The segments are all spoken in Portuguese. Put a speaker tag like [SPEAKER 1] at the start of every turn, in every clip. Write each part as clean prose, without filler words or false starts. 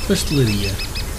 [SPEAKER 1] Pastelaria.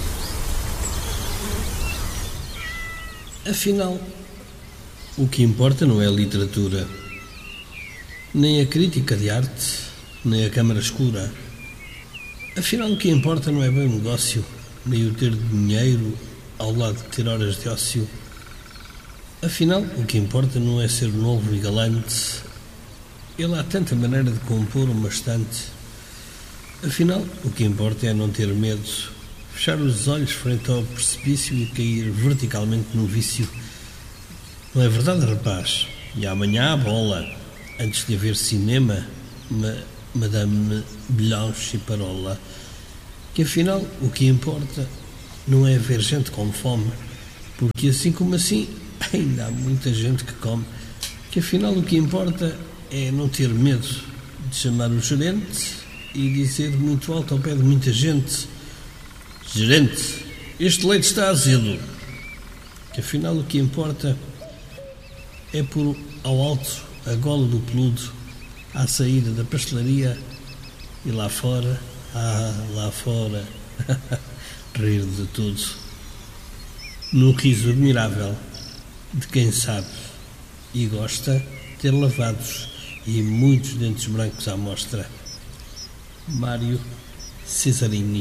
[SPEAKER 1] Afinal, o que importa não é a literatura, nem a crítica de arte, nem a câmara escura. Afinal, o que importa não é bem o negócio, nem o ter dinheiro ao lado de ter horas de ócio. Afinal, o que importa não é ser novo e galante. Ele há tanta maneira de compor uma estante. Afinal, o que importa é não ter medo, fechar os olhos frente ao precipício e cair verticalmente no vício. Não é verdade, rapaz? E amanhã há bola, antes de haver cinema, Madame Blanche e Parola. Que afinal, o que importa não é ver gente com fome, porque assim como assim, ainda há muita gente que come. Que afinal, o que importa é não ter medo de chamar o gerente e dizer muito alto ao pé de muita gente: gerente, este leite está azedo. Que afinal o que importa é pôr ao alto a gola do peludo à saída da pastelaria e lá fora, lá fora, rir de tudo, num riso admirável de quem sabe e gosta ter lavados e muitos dentes brancos à mostra. Mário Cesarini.